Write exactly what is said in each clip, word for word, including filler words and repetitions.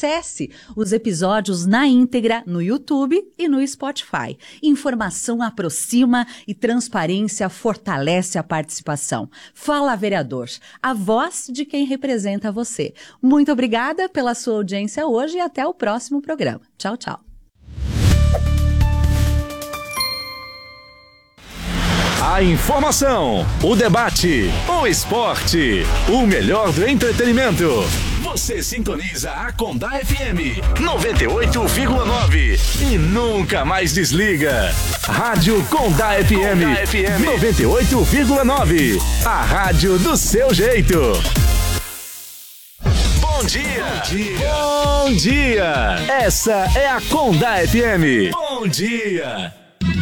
acesse os episódios na íntegra no YouTube e no Spotify. Informação aproxima e transparência fortalece a participação. Fala Vereador, a voz de quem representa você. Muito obrigada pela sua audiência hoje e até o próximo programa. Tchau, tchau. A informação, o debate, o esporte, o melhor do entretenimento. Você sintoniza a Condá F M noventa e oito vírgula nove e nunca mais desliga. Rádio Condá F M, Condá F M noventa e oito vírgula nove. A rádio do seu jeito. Bom dia. Bom dia. Bom dia. Essa é a Condá F M. Bom dia.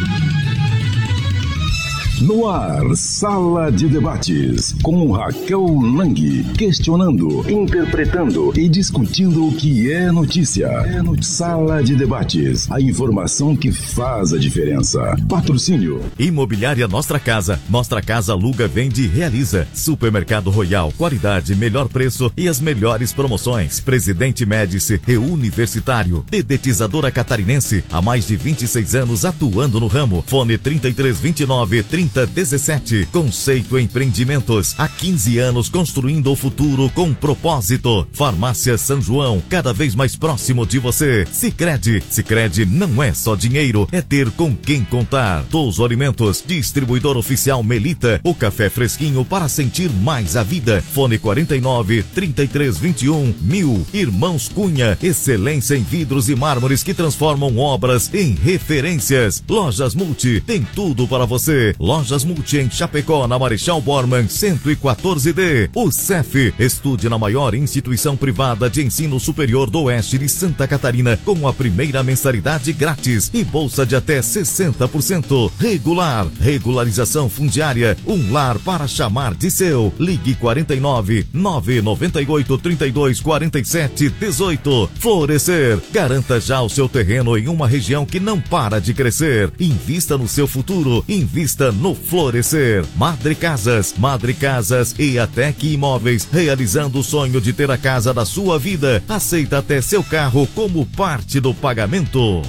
No ar, Sala de Debates, com Raquel Lang, questionando, interpretando e discutindo o que é notícia. É no Sala de Debates, a informação que faz a diferença. Patrocínio. Imobiliária Nostra Casa. Nostra Casa aluga, vende e realiza. Supermercado Royal, qualidade, melhor preço e as melhores promoções. Presidente Médici e Universitário. Dedetizadora Catarinense, há mais de vinte e seis anos atuando no ramo. Fone trinta e três, vinte e nove, trinta dezessete. Conceito Empreendimentos, há quinze anos construindo o futuro com propósito. Farmácia São João, cada vez mais próximo de você. Sicredi, Sicredi não é só dinheiro, é ter com quem contar. Touso Alimentos, distribuidor oficial Melita, o café fresquinho para sentir mais a vida. Fone quarenta e nove, trinta e três, vinte e um, mil. Irmãos Cunha, excelência em vidros e mármores que transformam obras em referências. Lojas Multi, tem tudo para você. Lojas Multi em Chapecó, na Marechal Bormann, cento e quatorze D. O C E F, estude na maior instituição privada de ensino superior do oeste de Santa Catarina, com a primeira mensalidade grátis e bolsa de até sessenta por cento. Regular, regularização fundiária, um lar para chamar de seu. Ligue quarenta e nove, nove nove oito, trinta e dois, quarenta e sete, dezoito. Florescer, garanta já o seu terreno em uma região que não para de crescer. Invista no seu futuro, invista no Florescer. Madre Casas, Madre Casas e Atec Imóveis, realizando o sonho de ter a casa da sua vida. Aceita até seu carro como parte do pagamento.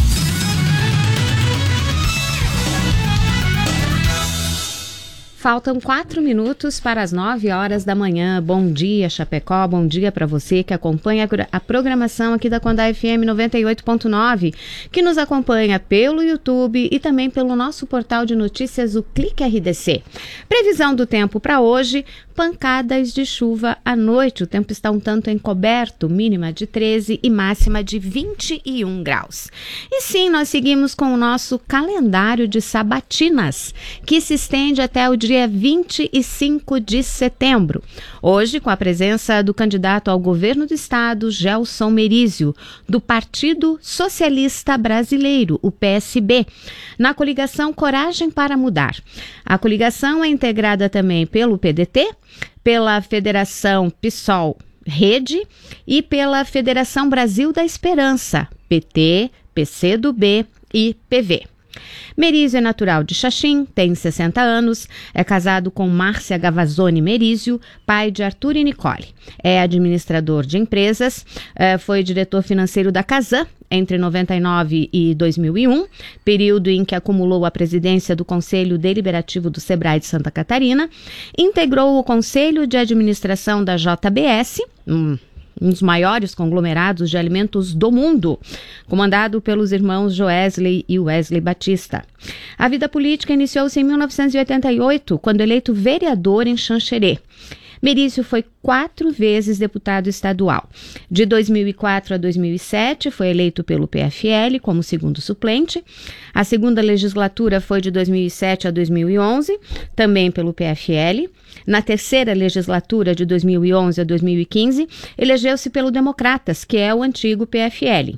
Faltam quatro minutos para as nove horas da manhã. Bom dia, Chapecó. Bom dia para você que acompanha a programação aqui da Condá F M noventa e oito ponto nove, que nos acompanha pelo YouTube e também pelo nosso portal de notícias, o Clique R D C. Previsão do tempo para hoje, pancadas de chuva à noite. O tempo está um tanto encoberto, mínima de treze e máxima de vinte e um graus. E sim, nós seguimos com o nosso calendário de sabatinas, que se estende até o dia vinte e cinco de setembro. Hoje, com a presença do candidato ao governo do estado, Gelson Merizio, do Partido Socialista Brasileiro, o P S B, na coligação Coragem para Mudar. A coligação é integrada também pelo P D T, pela Federação PSOL Rede e pela Federação Brasil da Esperança, P T, P C do B e P V. Merizio é natural de Xaxim, tem sessenta anos, é casado com Márcia Gavazzoni Merizio, pai de Arthur e Nicole. É administrador de empresas, foi diretor financeiro da Casan entre noventa e nove e dois mil e um, período em que acumulou a presidência do Conselho Deliberativo do Sebrae de Santa Catarina, integrou o Conselho de Administração da J B S, um um dos maiores conglomerados de alimentos do mundo, comandado pelos irmãos Joesley e Wesley Batista. A vida política iniciou-se em mil novecentos e oitenta e oito, quando eleito vereador em Xanxerê. Merizio foi quatro vezes deputado estadual. De dois mil e quatro a dois mil e sete, foi eleito pelo P F L como segundo suplente. A segunda legislatura foi de dois mil e sete a dois mil e onze, também pelo P F L. Na terceira legislatura, de dois mil e onze a dois mil e quinze, elegeu-se pelo Democratas, que é o antigo P F L.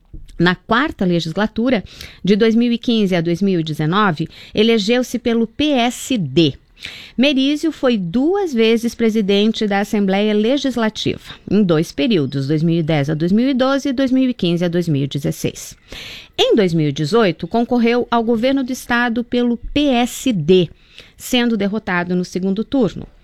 Na quarta legislatura, de dois mil e quinze a dois mil e dezenove, elegeu-se pelo P S D. Merizio foi duas vezes presidente da Assembleia Legislativa, em dois períodos, dois mil e dez a dois mil e doze e dois mil e quinze a dois mil e dezesseis. Em dois mil e dezoito, concorreu ao governo do estado pelo P S D, sendo derrotado no segundo turno.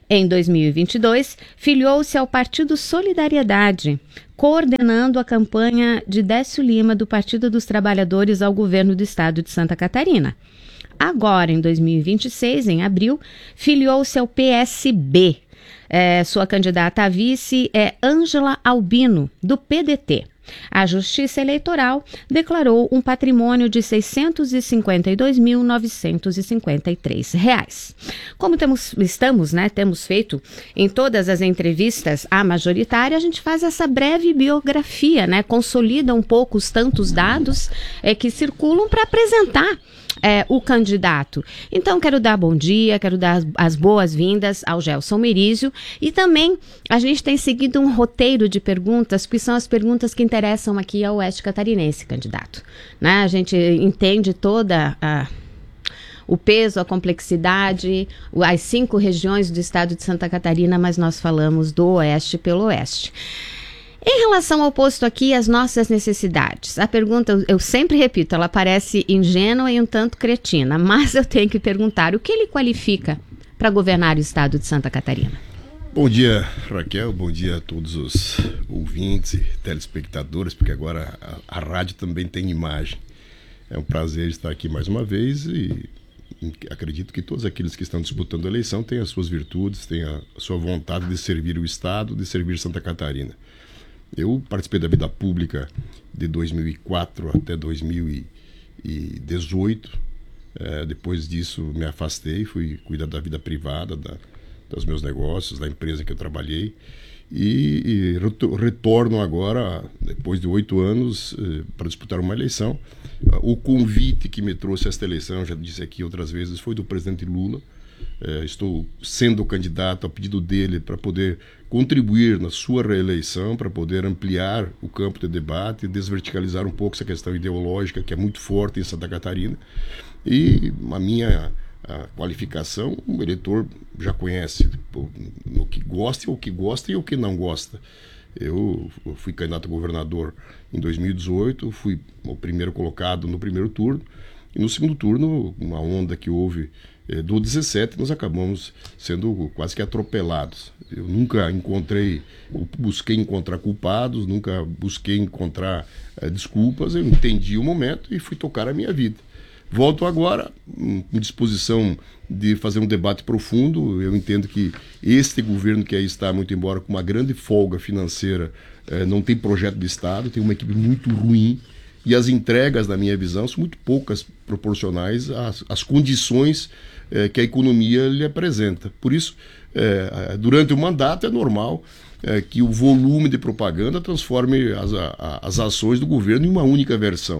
Em dois mil e vinte e dois, filiou-se ao Partido Solidariedade, coordenando a campanha de Décio Lima do Partido dos Trabalhadores ao governo do estado de Santa Catarina. Agora, em dois mil e vinte e seis, em abril, filiou-se ao P S B. É, sua candidata a vice é Ângela Albino, do P D T. A Justiça Eleitoral declarou um patrimônio de seiscentos e cinquenta e dois mil novecentos e cinquenta e três reais. Como temos, estamos, né, temos feito em todas as entrevistas à majoritária, a gente faz essa breve biografia, né, consolida um pouco os tantos dados é, que circulam para apresentar É, o candidato. Então, quero dar bom dia, quero dar as, as boas-vindas ao Gelson Merizio e também a gente tem seguido um roteiro de perguntas, que são as perguntas que interessam aqui ao Oeste Catarinense, candidato. Né? A gente entende toda a... o peso, a complexidade, as cinco regiões do estado de Santa Catarina, mas nós falamos do Oeste pelo Oeste. Em relação ao posto aqui, as nossas necessidades. A pergunta, eu sempre repito, ela parece ingênua e um tanto cretina, mas eu tenho que perguntar, o que ele qualifica para governar o estado de Santa Catarina? Bom dia, Raquel, bom dia a todos os ouvintes e telespectadores, porque agora a, a rádio também tem imagem. É um prazer estar aqui mais uma vez e acredito que todos aqueles que estão disputando a eleição têm as suas virtudes, têm a sua vontade de servir o estado, de servir Santa Catarina. Eu participei da vida pública de dois mil e quatro até dois mil e dezoito. É, depois disso me afastei, fui cuidar da vida privada, da, dos meus negócios, da empresa que eu trabalhei. E, e retorno agora, depois de oito anos, eh, para disputar uma eleição. O convite que me trouxe a esta eleição, já disse aqui outras vezes, foi do presidente Lula. É, estou sendo candidato a pedido dele para poder contribuir na sua reeleição, para poder ampliar o campo de debate, desverticalizar um pouco essa questão ideológica que é muito forte em Santa Catarina. E a minha a qualificação, o eleitor já conhece no que gosta, o que gosta e o que não gosta. Eu fui candidato a governador em dois mil e dezoito, fui o primeiro colocado no primeiro turno, e no segundo turno, uma onda que houve do dezessete, nós acabamos sendo quase que atropelados. Eu nunca encontrei, busquei encontrar culpados, nunca busquei encontrar eh, desculpas, eu entendi o momento e fui tocar a minha vida. Volto agora com disposição de fazer um debate profundo. Eu entendo que este governo que aí está, muito embora com uma grande folga financeira, eh, não tem projeto de Estado, tem uma equipe muito ruim, e as entregas, na minha visão, são muito poucas proporcionais às, às condições eh, que a economia lhe apresenta. Por isso, eh, durante o mandato é normal eh, que o volume de propaganda transforme as, a, as ações do governo em uma única versão.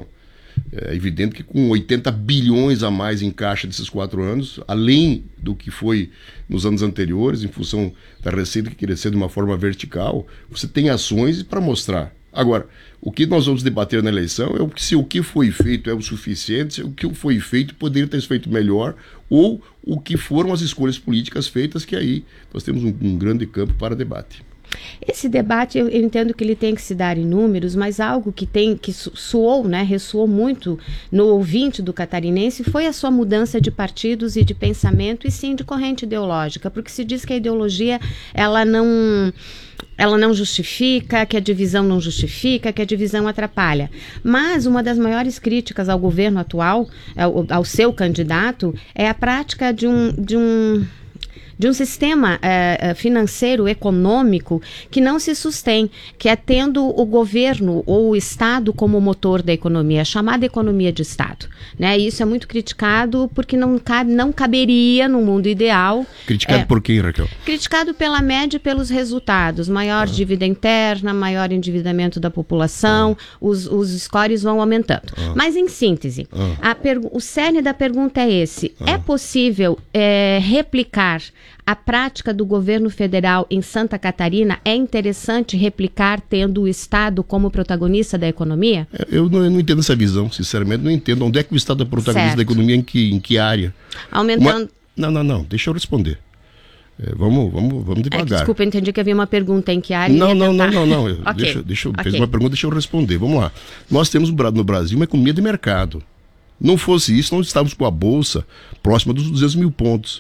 É evidente que com oitenta bilhões a mais em caixa desses quatro anos, além do que foi nos anos anteriores, em função da receita que cresceu de uma forma vertical, você tem ações para mostrar. Agora, o que nós vamos debater na eleição é se o que foi feito é o suficiente, se o que foi feito poderia ter sido feito melhor, ou o que foram as escolhas políticas feitas, que aí nós temos um, um grande campo para debate. Esse debate, eu, eu entendo que ele tem que se dar em números, mas algo que tem que soou, né, ressoou muito no ouvinte do catarinense foi a sua mudança de partidos e de pensamento, e sim de corrente ideológica, porque se diz que a ideologia ela não, ela não justifica, que a divisão não justifica, que a divisão atrapalha. Mas uma das maiores críticas ao governo atual, ao, ao seu candidato, é a prática de um... De um de um sistema eh, financeiro, econômico, que não se sustém, que é tendo o governo ou o Estado como motor da economia, chamada economia de Estado. Né? Isso é muito criticado porque não, cabe, não caberia no mundo ideal. Criticado é, por quem, Raquel? Criticado pela média e pelos resultados. Maior ah. dívida interna, maior endividamento da população, ah. os, os scores vão aumentando. Ah. Mas, em síntese, ah. a pergu- o cerne da pergunta é esse. Ah. É possível é, replicar a prática do governo federal em Santa Catarina? É interessante replicar tendo o Estado como protagonista da economia? Eu não, eu não entendo essa visão, sinceramente, não entendo. Onde é que o Estado é protagonista certo. da economia, em que, em que área? Aumentando... Uma... Não, não, não, deixa eu responder. É, vamos, vamos, vamos devagar. É, desculpa, eu entendi que havia uma pergunta em que área. Não, não, não, não, não, okay. Deixa, deixa, okay. Fez uma pergunta, deixa eu responder. Vamos lá. Nós temos no Brasil uma economia de mercado. Não fosse isso, nós estávamos com a Bolsa próxima dos duzentos mil pontos.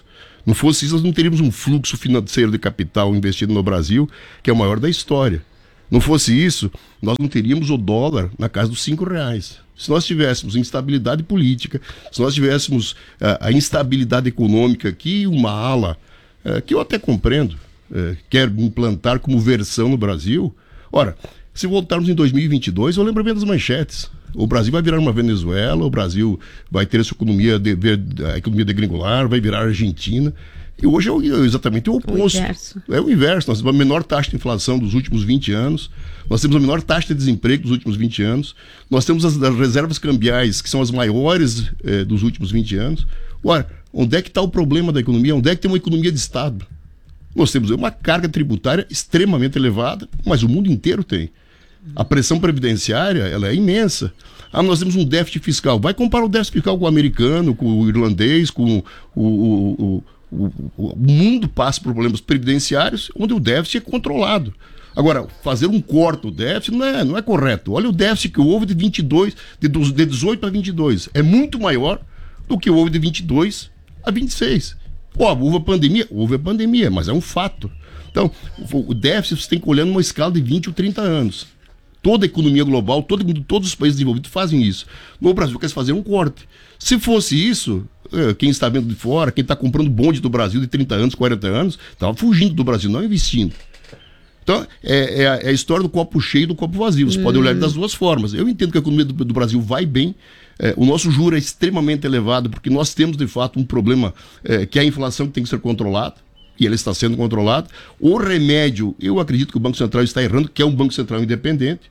Não fosse isso, nós não teríamos um fluxo financeiro de capital investido no Brasil, que é o maior da história. Não fosse isso, nós não teríamos o dólar na casa dos cinco reais. Se nós tivéssemos instabilidade política, se nós tivéssemos uh, a instabilidade econômica que uma ala, uh, que eu até compreendo, uh, quer implantar como versão no Brasil, ora, se voltarmos em dois mil e vinte e dois, eu lembro bem das manchetes. O Brasil vai virar uma Venezuela, o Brasil vai ter a sua economia, de, a economia degringolar, vai virar Argentina. E hoje é exatamente o oposto. O inverso. É o inverso. Nós temos a menor taxa de inflação dos últimos vinte anos, nós temos a menor taxa de desemprego dos últimos vinte anos, nós temos as, as reservas cambiais, que são as maiores eh, dos últimos vinte anos. Ora, onde é que está o problema da economia? Onde é que tem uma economia de Estado? Nós temos uma carga tributária extremamente elevada, mas o mundo inteiro tem. A pressão previdenciária, ela é imensa. Ah, nós temos um déficit fiscal. Vai comparar o déficit fiscal com o americano, com o irlandês, com o, o, o, o, o mundo passa por problemas previdenciários, onde o déficit é controlado. Agora, fazer um corte do déficit não é, não é correto. Olha o déficit que houve de vinte e dois, de, de dezoito a vinte e dois. É muito maior do que houve de vinte e dois a vinte e seis. Ó, houve a pandemia? Houve a pandemia, mas é um fato. Então, o déficit você tem que olhar numa escala de vinte ou trinta anos. Toda a economia global, todo, todos os países desenvolvidos fazem isso. No Brasil quer fazer um corte. Se fosse isso, quem está vendo de fora, quem está comprando bonde do Brasil de trinta anos, quarenta anos, estava fugindo do Brasil, não investindo. Então, é, é, a, é a história do copo cheio e do copo vazio. Você hum. pode olhar das duas formas. Eu entendo que a economia do, do Brasil vai bem. É, o nosso juro é extremamente elevado, porque nós temos, de fato, um problema é, que é a inflação que tem que ser controlada. E ela está sendo controlada. O remédio, eu acredito que o Banco Central está errando, que é um Banco Central independente,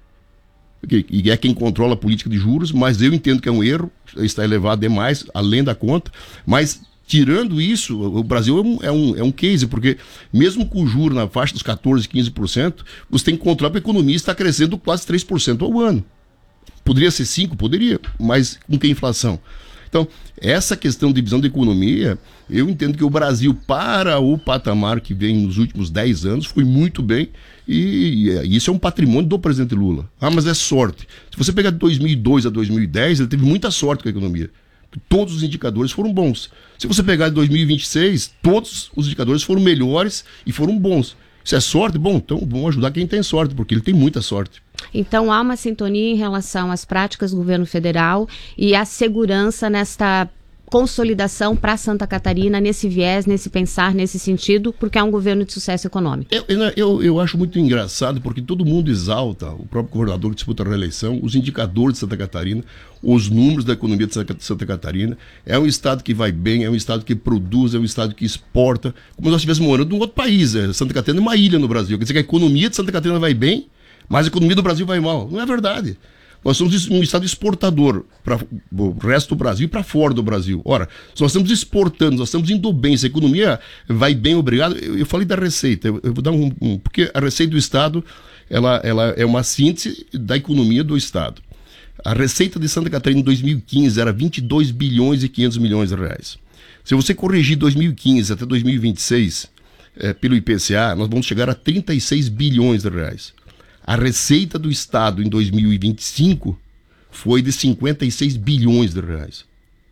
e é quem controla a política de juros, mas eu entendo que é um erro, está elevado demais, além da conta, mas tirando isso, o Brasil é um, é um, é um case, porque mesmo com o juro na faixa dos quatorze, quinze por cento, você tem que controlar que a economia está crescendo quase três por cento ao ano. Poderia ser cinco por cento? Poderia, mas com que inflação? Então, essa questão de visão da economia, eu entendo que o Brasil, para o patamar que vem nos últimos dez anos, foi muito bem, e, e isso é um patrimônio do presidente Lula. Ah, mas é sorte. Se você pegar de dois mil e dois a dois mil e dez, ele teve muita sorte com a economia. Todos os indicadores foram bons. Se você pegar de dois mil e vinte e seis, todos os indicadores foram melhores e foram bons. Se é sorte, bom, então vamos ajudar quem tem sorte, porque ele tem muita sorte. Então há uma sintonia em relação às práticas do governo federal e à segurança nesta consolidação para Santa Catarina, nesse viés, nesse pensar, nesse sentido, porque é um governo de sucesso econômico. Eu, eu, eu acho muito engraçado, porque todo mundo exalta, o próprio governador que disputa a reeleição, os indicadores de Santa Catarina, os números da economia de Santa Catarina. É um estado que vai bem, é um estado que produz, é um estado que exporta, como se nós estivéssemos morando em um outro país. Santa Catarina é uma ilha no Brasil. Quer dizer que a economia de Santa Catarina vai bem, mas a economia do Brasil vai mal. Não é verdade. Nós somos um estado exportador para o resto do Brasil e para fora do Brasil. Ora, se nós estamos exportando, nós estamos indo bem, se a economia vai bem, obrigado. Eu, eu falei da receita, eu, eu vou dar um, um... Porque a receita do estado, ela, ela é uma síntese da economia do estado. A receita de Santa Catarina em dois mil e quinze era vinte e dois bilhões e quinhentos milhões de reais. Se você corrigir dois mil e quinze até dois mil e vinte e seis, é, pelo I P C A, nós vamos chegar a trinta e seis bilhões de reais. A receita do Estado em dois mil e vinte e cinco foi de cinquenta e seis bilhões de reais.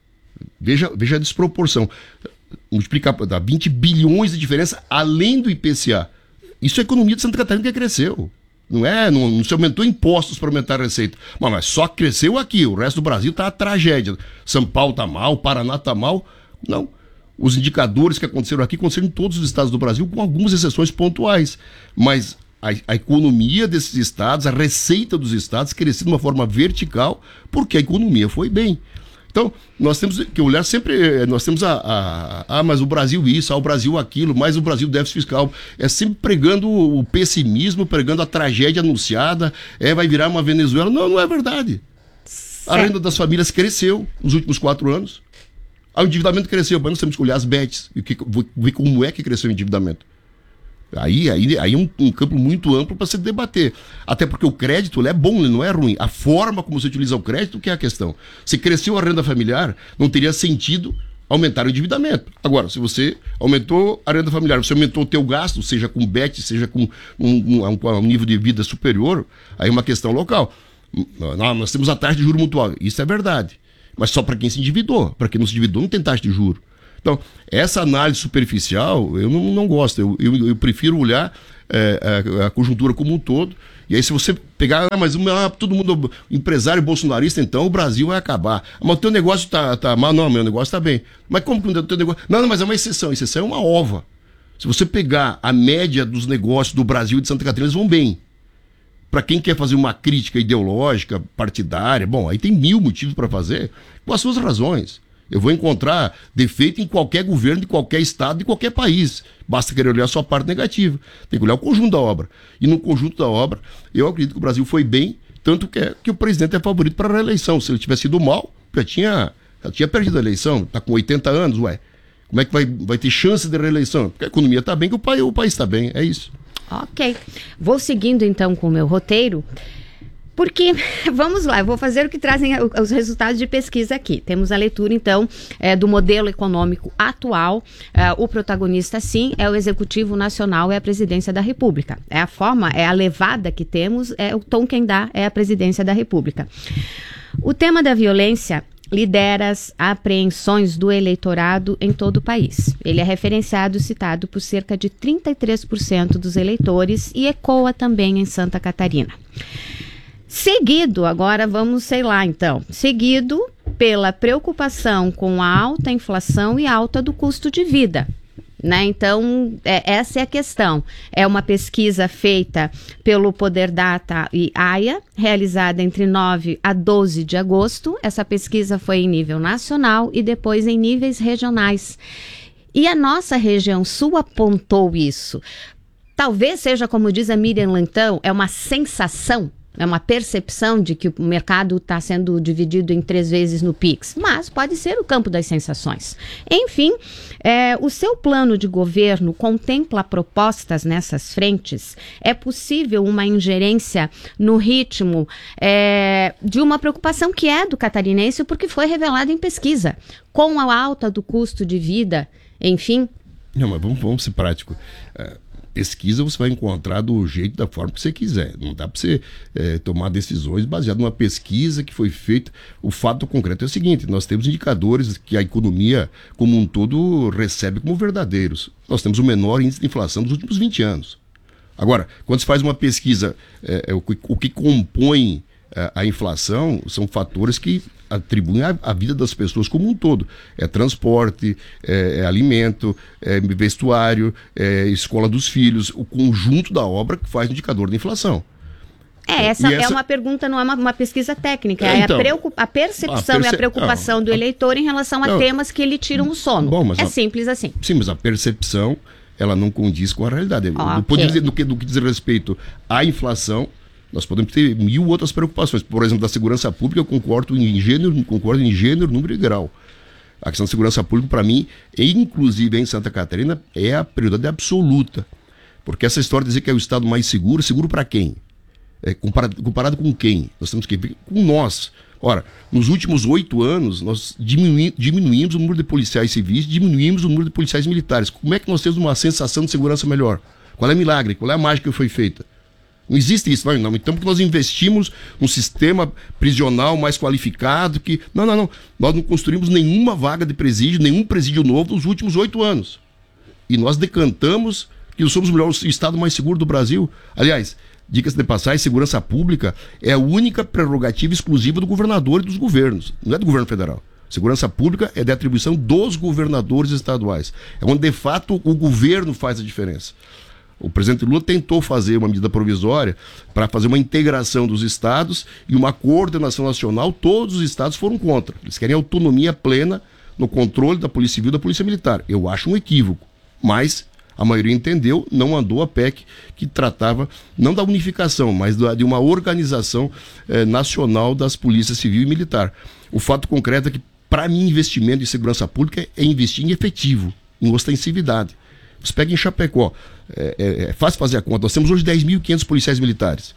Veja, veja a desproporção. Multiplicar, dá vinte bilhões de diferença além do I P C A. Isso é a economia de Santa Catarina que cresceu. Não é? Não, não se aumentou impostos para aumentar a receita. Mas, mas só cresceu aqui. O resto do Brasil está a tragédia. São Paulo está mal, Paraná está mal. Não. Os indicadores que aconteceram aqui aconteceram em todos os estados do Brasil, com algumas exceções pontuais. Mas A, a economia desses estados, a receita dos estados cresceu de uma forma vertical, porque a economia foi bem. Então, nós temos que olhar sempre, nós temos a, a, a, mas o Brasil isso, ah, o Brasil aquilo, mas o Brasil déficit fiscal. É sempre pregando o pessimismo, pregando a tragédia anunciada, é, vai virar uma Venezuela. Não, não é verdade. A renda das famílias cresceu nos últimos quatro anos. O endividamento cresceu, mas nós temos que olhar as bets, e ver como é que cresceu o endividamento. Aí, aí, aí é um, um campo muito amplo para se debater. Até porque o crédito ele é bom, ele não é ruim. A forma como você utiliza o crédito que é a questão. Se cresceu a renda familiar, não teria sentido aumentar o endividamento. Agora, se você aumentou a renda familiar, você aumentou o teu gasto, seja com B E T, seja com um, um, um nível de vida superior, aí é uma questão local. Não, nós temos a taxa de juros muito alta. Isso é verdade. Mas só para quem se endividou. Para quem não se endividou, não tem taxa de juros. Então, essa análise superficial, eu não, não gosto. Eu, eu, eu prefiro olhar é, a, a conjuntura como um todo. E aí, se você pegar, ah, mas ah, todo mundo empresário bolsonarista, então o Brasil vai acabar. Mas o teu negócio tá, tá mal. Não, meu negócio tá bem. Mas como que o teu negócio... Não, não, mas é uma exceção. Exceção é uma ova. Se você pegar a média dos negócios do Brasil e de Santa Catarina, eles vão bem. Para quem quer fazer uma crítica ideológica, partidária, bom, aí tem mil motivos para fazer, com as suas razões. Eu vou encontrar defeito em qualquer governo, de qualquer estado, de qualquer país. Basta querer olhar só a parte negativa. Tem que olhar o conjunto da obra. E no conjunto da obra, eu acredito que o Brasil foi bem, tanto que, é, que o presidente é favorito para a reeleição. Se ele tivesse sido mal, já tinha, já tinha perdido a eleição. Está com oitenta anos, ué. Como é que vai, vai ter chance de reeleição? Porque a economia está bem, que o país o país está bem. É isso. Ok. Vou seguindo então com o meu roteiro. Porque, vamos lá, eu vou fazer o que trazem os resultados de pesquisa aqui. Temos a leitura, então, é, do modelo econômico atual. É, o protagonista, sim, é o Executivo Nacional, é a Presidência da República. É a forma, é a levada que temos, é o tom quem dá, é a Presidência da República. O tema da violência lidera as apreensões do eleitorado em todo o país. Ele é referenciado e citado por cerca de trinta e três por cento dos eleitores e ecoa também em Santa Catarina. Seguido, agora vamos, sei lá então, seguido pela preocupação com a alta inflação e alta do custo de vida. Né? Então, é, essa é a questão. É uma pesquisa feita pelo Poder Data e A I A, realizada entre nove a doze de agosto. Essa pesquisa foi em nível nacional e depois em níveis regionais. E a nossa região sul apontou isso. Talvez seja, como diz a Miriam Lantão, é uma sensação. É uma percepção de que o mercado está sendo dividido em três vezes no Pix, mas pode ser o campo das sensações. Enfim, é, o seu plano de governo contempla propostas nessas frentes? É possível uma ingerência no ritmo é, de uma preocupação que é do catarinense, porque foi revelada em pesquisa, com a alta do custo de vida, enfim? Não, mas vamos, vamos ser práticos. É... Pesquisa você vai encontrar do jeito, da forma que você quiser. Não dá para você é, tomar decisões baseadas numa pesquisa que foi feita. O fato concreto é o seguinte: nós temos indicadores que a economia como um todo recebe como verdadeiros. Nós temos o menor índice de inflação dos últimos vinte anos. Agora, quando se faz uma pesquisa, é, é, o, o que compõe é, a inflação são fatores que atribuem a, a vida das pessoas como um todo. É transporte, é, é alimento, é vestuário, é escola dos filhos, o conjunto da obra que faz o indicador da inflação. É, essa, essa é uma pergunta, não é uma, uma pesquisa técnica, é, então, a, preocup... a percepção a perce... e a preocupação não, do eleitor em relação a não, temas que lhe tiram o sono. Bom, é a... simples assim. Sim, mas a percepção, ela não condiz com a realidade. Oh, do, okay. dizer, do, que, do que diz respeito à inflação, nós podemos ter mil outras preocupações. Por exemplo, da segurança pública, eu concordo em gênero, concordo em gênero, número e grau. A questão da segurança pública, para mim, inclusive em Santa Catarina, é a prioridade absoluta. Porque essa história de dizer que é o estado mais seguro, seguro para quem? É, comparado, comparado com quem? Nós temos que ver com nós. Ora, nos últimos oito anos, nós diminui, diminuímos o número de policiais civis, diminuímos o número de policiais militares. Como é que nós temos uma sensação de segurança melhor? Qual é o milagre? Qual é a mágica que foi feita? Não existe isso, não, não. Então, porque nós investimos num sistema prisional mais qualificado que... Não, não, não. Nós não construímos nenhuma vaga de presídio, nenhum presídio novo nos últimos oito anos. E nós decantamos que nós somos o melhor o estado mais seguro do Brasil. Aliás, dicas de passagem, segurança pública é a única prerrogativa exclusiva do governador e dos governos. Não é do governo federal. Segurança pública é da atribuição dos governadores estaduais. É onde, de fato, o governo faz a diferença. O presidente Lula tentou fazer uma medida provisória para fazer uma integração dos estados e uma coordenação nacional. Todos os estados foram contra. Eles querem autonomia plena no controle da Polícia Civil e da Polícia Militar. Eu acho um equívoco, mas a maioria entendeu, não andou a P E C que tratava não da unificação, mas de uma organização eh, nacional das polícias civil e militar. O fato concreto é que, para mim, investimento em segurança pública é investir em efetivo, em ostensividade. Você pega em Chapecó, é, é, é fácil fazer a conta, nós temos hoje dez mil e quinhentos policiais militares,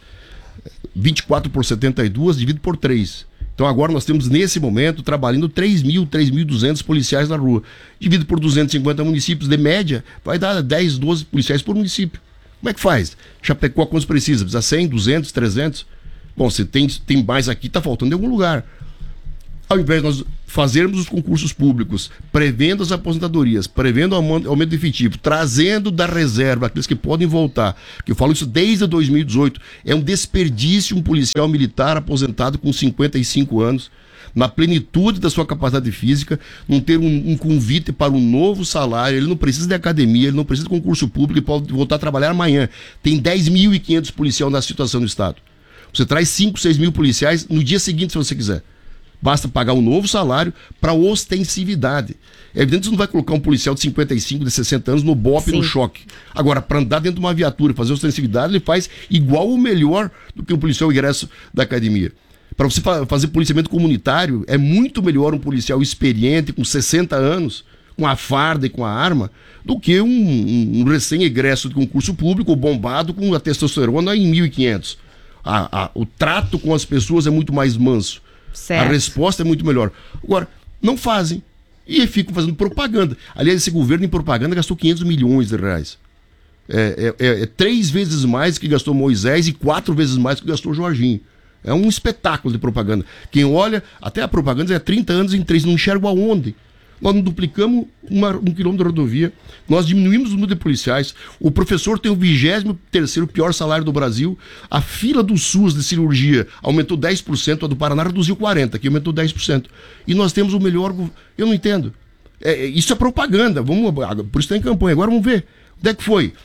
vinte e quatro por setenta e dois, dividido por três. Então agora nós temos nesse momento trabalhando três mil, três mil e duzentos policiais na rua. Dividido por duzentos e cinquenta municípios, de média, vai dar dez, doze policiais por município. Como é que faz? Chapecó quantos precisa? Precisa cem, duzentos, trezentos? Bom, se tem, tem mais aqui, está faltando em algum lugar. Ao invés de nós fazermos os concursos públicos, prevendo as aposentadorias, prevendo aumento de efetivo, trazendo da reserva aqueles que podem voltar, que eu falo isso desde dois mil e dezoito, é um desperdício um policial militar aposentado com cinquenta e cinco anos, na plenitude da sua capacidade física, não ter um, um convite para um novo salário, ele não precisa de academia, ele não precisa de concurso público, ele pode voltar a trabalhar amanhã. Tem dez mil e quinhentos policiais na situação do Estado. Você traz cinco, seis mil policiais no dia seguinte, se você quiser. Basta pagar um novo salário para ostensividade. É evidente que você não vai colocar um policial de cinquenta e cinco, de sessenta anos no bope, no choque. Agora, para andar dentro de uma viatura e fazer ostensividade, ele faz igual ou melhor do que um policial ingresso da academia. Para você fa- fazer policiamento comunitário, é muito melhor um policial experiente, com sessenta anos, com a farda e com a arma, do que um, um, um recém-egresso de concurso público, bombado com a testosterona em mil e quinhentos. A, a, o trato com as pessoas é muito mais manso. Certo. A resposta é muito melhor. Agora, não fazem. E ficam fazendo propaganda. Aliás, esse governo em propaganda gastou quinhentos milhões de reais. É, é, é, é três vezes mais que gastou Moisés e quatro vezes mais que gastou Jorginho. É um espetáculo de propaganda. Quem olha, até a propaganda é trinta anos em três, não enxerga aonde. Nós não duplicamos uma, um quilômetro de rodovia, nós diminuímos o número de policiais, o professor tem o vigésimo terceiro pior salário do Brasil, a fila do SUS de cirurgia aumentou dez por cento, a do Paraná reduziu quarenta por cento, aqui aumentou dez por cento. E nós temos o melhor... Eu não entendo. É, isso é propaganda, vamos, por isso está em campanha. Agora vamos ver. Onde é que foi?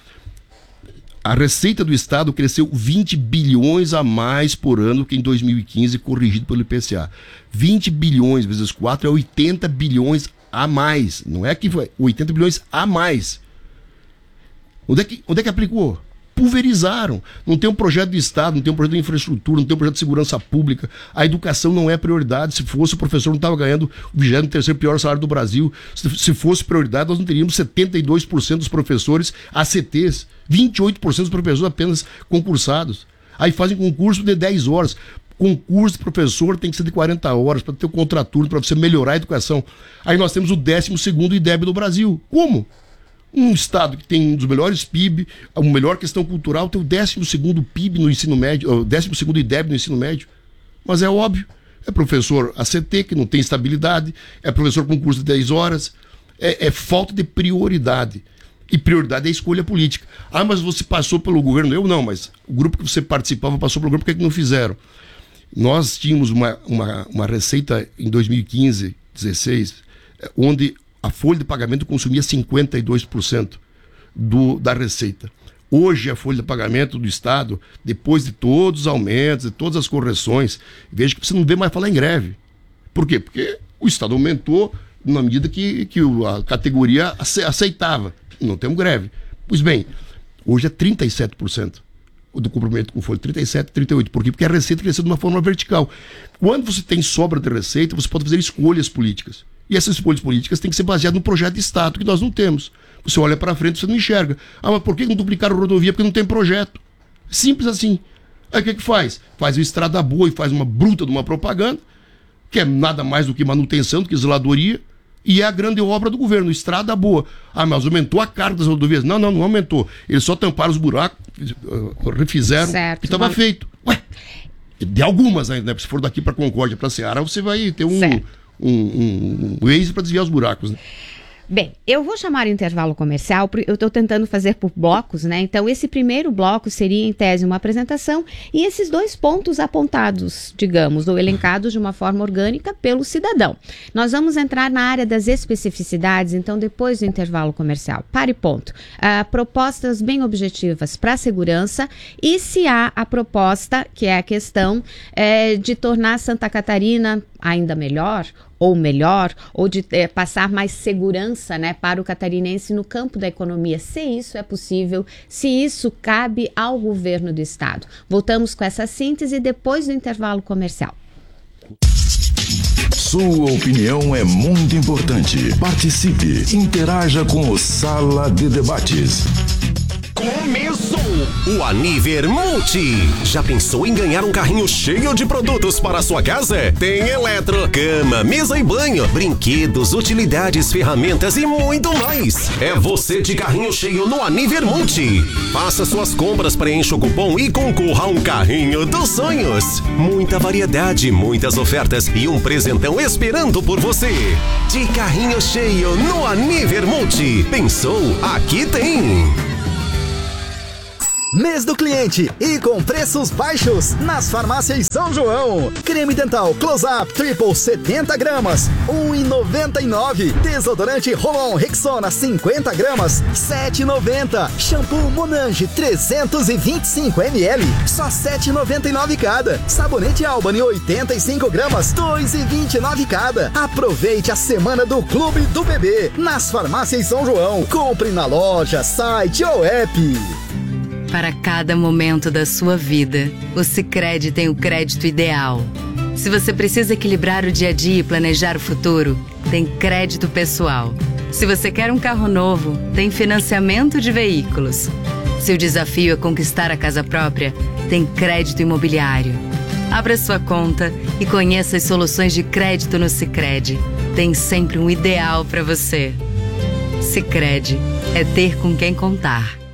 A receita do Estado cresceu vinte bilhões a mais por ano que em dois mil e quinze, corrigido pelo I P C A. vinte bilhões vezes quatro é oitenta bilhões a mais. Não é que foi oitenta bilhões a mais. Onde é que, onde é que aplicou? Pulverizaram. Não tem um projeto de Estado, não tem um projeto de infraestrutura, não tem um projeto de segurança pública. A educação não é prioridade. Se fosse, o professor não estava ganhando o vigésimo terceiro pior salário do Brasil. Se, se fosse prioridade, nós não teríamos setenta e dois por cento dos professores A C Ts, vinte e oito por cento dos professores apenas concursados. Aí fazem concurso de dez horas. Concurso de professor tem que ser de quarenta horas para ter o contraturno, para você melhorar a educação. Aí nós temos o décimo segundo I D E B do Brasil. Como? Um estado que tem um dos melhores P I B, a melhor questão cultural, tem o décimo segundo P I B no ensino médio, o décimo segundo I D E B no ensino médio. Mas é óbvio, é professor A C T que não tem estabilidade, é professor com curso de dez horas, é, é falta de prioridade. E prioridade é a escolha política. Ah, mas você passou pelo governo? Eu não, mas o grupo que você participava passou pelo governo, por que, é que não fizeram? Nós tínhamos uma, uma, uma receita em dois mil e quinze, dezesseis, onde a folha de pagamento consumia cinquenta e dois por cento do, da receita. Hoje a folha de pagamento do Estado, depois de todos os aumentos, de todas as correções, veja que você não vê mais falar em greve. Por quê? Porque o Estado aumentou na medida que, que a categoria aceitava. Não temos greve. Pois bem, hoje é trinta e sete por cento do comprimento com folha, trinta e sete, trinta e oito. Por quê? Porque a receita cresceu de uma forma vertical. Quando você tem sobra de receita, você pode fazer escolhas políticas. E essas escolhas políticas têm que ser baseadas no projeto de Estado, que nós não temos. Você olha para frente e você não enxerga. Ah, mas por que não duplicaram a rodovia? Porque não tem projeto. Simples assim. Aí o que que faz? Faz uma estrada boa e faz uma bruta de uma propaganda, que é nada mais do que manutenção, do que zeladoria, e é a grande obra do governo, estrada boa. Ah, mas aumentou a carga das rodovias? Não, não, não aumentou. Eles só tamparam os buracos, refizeram o que estava mas... feito. Ué, de algumas ainda, né? Se for daqui para Concórdia, para Ceará, você vai ter um, um, um, um Waze para desviar os buracos, né? Bem, eu vou chamar o intervalo comercial, eu estou tentando fazer por blocos, né? Então, esse primeiro bloco seria, em tese, uma apresentação e esses dois pontos apontados, digamos, ou elencados de uma forma orgânica pelo cidadão. Nós vamos entrar na área das especificidades, então, depois do intervalo comercial. Pare ponto. Uh, propostas bem objetivas para a segurança e se há a proposta, que é a questão é, de tornar Santa Catarina ainda melhor, ou melhor, ou de é, passar mais segurança, né, para o catarinense no campo da economia, se isso é possível, se isso cabe ao governo do estado. Voltamos com essa síntese depois do intervalo comercial. Sua opinião é muito importante. Participe, interaja com o Sala de Debates. Começou! O Aniver Multi. Já pensou em ganhar um carrinho cheio de produtos para a sua casa? Tem eletro, cama, mesa e banho, brinquedos, utilidades, ferramentas e muito mais. É você de carrinho cheio no Aniver Multi. Faça suas compras, preencha o cupom e concorra a um carrinho dos sonhos. Muita variedade, muitas ofertas e um presentão esperando por você. De carrinho cheio no Aniver Multi. Pensou? Aqui tem! Mês do cliente e com preços baixos nas farmácias São João. Creme dental Close-Up Triple setenta gramas, um real e noventa e nove centavos. Desodorante Rolon Rexona cinquenta gramas, sete reais e noventa centavos. Shampoo Monange trezentos e vinte e cinco mililitros, só sete reais e noventa e nove centavos cada. Sabonete Albany oitenta e cinco gramas, dois reais e vinte e nove centavos cada. Aproveite a semana do Clube do Bebê nas farmácias São João. Compre na loja, site ou app. Para cada momento da sua vida, o Sicredi tem o crédito ideal. Se você precisa equilibrar o dia a dia e planejar o futuro, tem crédito pessoal. Se você quer um carro novo, tem financiamento de veículos. Se o desafio é conquistar a casa própria, tem crédito imobiliário. Abra sua conta e conheça as soluções de crédito no Sicredi. Tem sempre um ideal para você. Sicredi é ter com quem contar.